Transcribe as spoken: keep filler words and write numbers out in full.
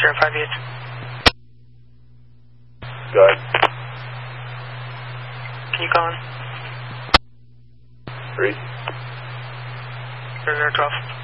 zero five eight. Go ahead. Can you call in? Three. zero zero twelve.